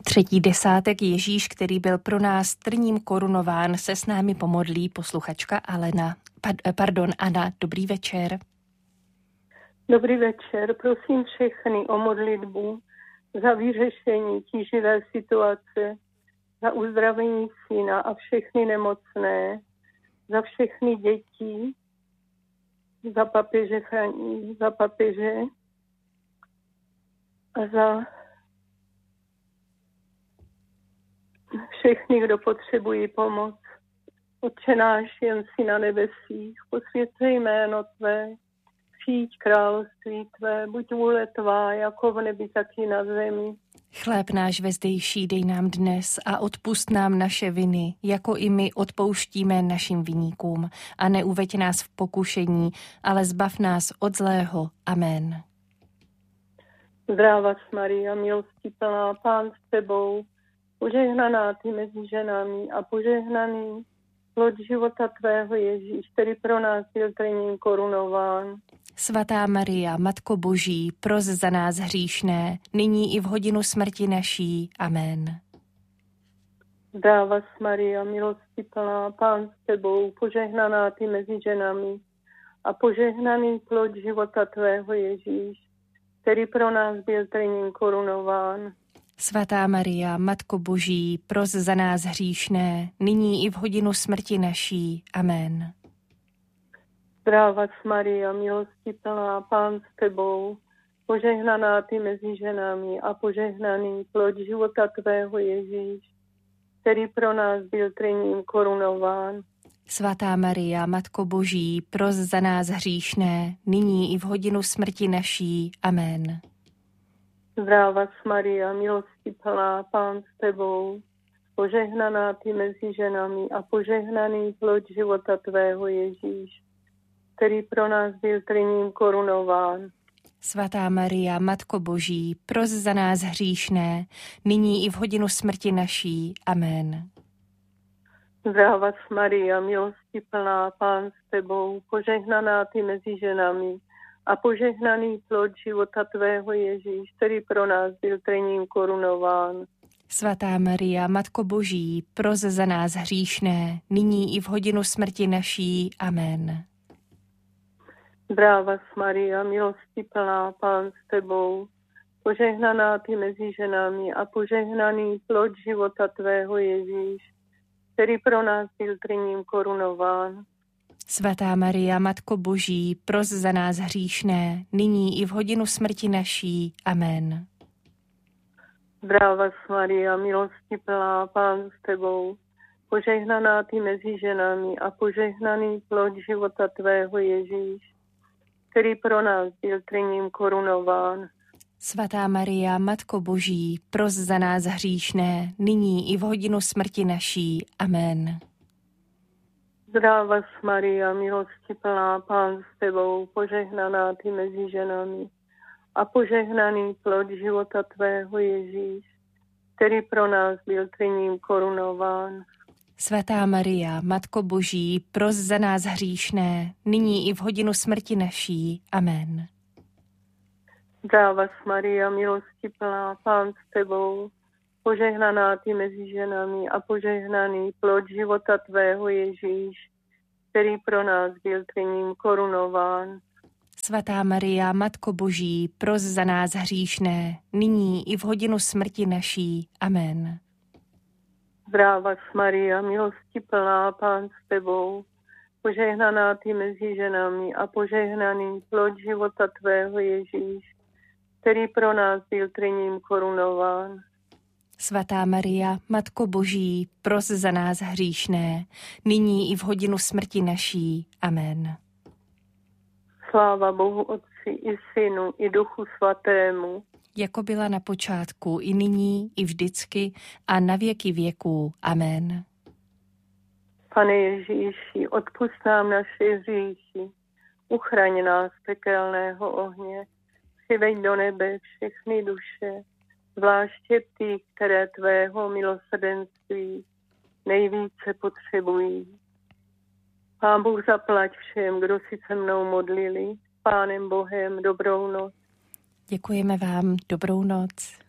Třetí desátek Ježíš, který byl pro nás trním korunován, se s námi pomodlí posluchačka Anna. Dobrý večer. Dobrý večer. Prosím všechny o modlitbu za vyřešení tíživé situace, za uzdravení syna a všechny nemocné, za všechny děti, za papeže a za všechny, kdo potřebují pomoc. Otče náš, jen si na nebesích, posvěcej jméno Tvé, přijď království Tvé, buď vůle Tvá, jako v nebi, tak i na zemi. Chléb náš vezdejší dej nám dnes a odpusť nám naše viny, jako i my odpouštíme našim viníkům. A neuveď nás v pokušení, ale zbav nás od zlého. Amen. Zdráva Maria, milosti plná, Pán s Tebou, požehnaná Ty mezi ženami a požehnaný plod života Tvého Ježíš, který pro nás byl trním korunován. Svatá Maria, Matko Boží, pros za nás hříšné, nyní i v hodinu smrti naší. Amen. Zdráva Maria, milosti plná, Pán s Tebou, požehnaná Ty mezi ženami a požehnaný plod života Tvého Ježíš, který pro nás byl trním korunován. Svatá Maria, Matko Boží, pros za nás hříšné, nyní i v hodinu smrti naší. Amen. Zdráva Maria, milosti plná, Pán s Tebou, požehnaná Ty mezi ženami a požehnaný plod života Tvého Ježíš, který pro nás byl trním korunován. Svatá Maria, Matko Boží, pros za nás hříšné, nyní i v hodinu smrti naší. Amen. Zdráva Maria, milosti plná, Pán s Tebou, požehnaná Ty mezi ženami a požehnaný plod života Tvého Ježíš, který pro nás byl trním korunován. Svatá Maria, Matko Boží, pros za nás hříšné, nyní i v hodinu smrti naší. Amen. Zdráva Maria, milosti plná, Pán s Tebou, požehnaná Ty mezi ženami a požehnaný plod života Tvého Ježíš, který pro nás byl trním korunován. Svatá Maria, Matko Boží, pros za nás hříšné, nyní i v hodinu smrti naší. Amen. Zdráva Maria, milosti plná, Pán s Tebou, požehnaná Ty mezi ženami a požehnaný plod života Tvého Ježíš, který pro nás byl trním korunován. Svatá Maria, Matko Boží, pros za nás hříšné, nyní i v hodinu smrti naší. Amen. Zdráva Maria, milosti plná, Pán s Tebou, požehnaná Ty mezi ženami a požehnaný plod života Tvého Ježíš, který pro nás byl trním korunován. Svatá Maria, Matko Boží, pros za nás hříšné, nyní i v hodinu smrti naší. Amen. Zdráva Maria, milosti plná, Pán s Tebou, požehnaná Ty mezi ženami a požehnaný plod života Tvého Ježíš, který pro nás byl trním korunován. Svatá Maria, Matko Boží, pros za nás hříšné, nyní i v hodinu smrti naší. Amen. Zdráva Maria, milosti plná, Pán s Tebou, požehnaná Ty mezi ženami a požehnaný plod života Tvého Ježíš, který pro nás byl trním korunován. Svatá Maria, Matko Boží, pros za nás hříšné, nyní i v hodinu smrti naší. Amen. Zdráva Maria, milosti plná, Pán s Tebou, požehnaná Ty mezi ženami a požehnaný plod života Tvého Ježíš, který pro nás byl trním korunován. Svatá Maria, Matko Boží, pros za nás hříšné, nyní i v hodinu smrti naší. Amen. Sláva Bohu Otci i Synu i Duchu Svatému, jako byla na počátku, i nyní, i vždycky, a na věky věků. Amen. Pane Ježíši, odpusť nám naše hříchy, uchraň nás pekelného ohně, přiveď do nebe všechny duše, zvláště ty, které Tvého milosrdenství nejvíce potřebují. Pán Bůh zaplať všem, kdo si se mnou modlili. Pánem Bohem, dobrou noc. Děkujeme vám, dobrou noc.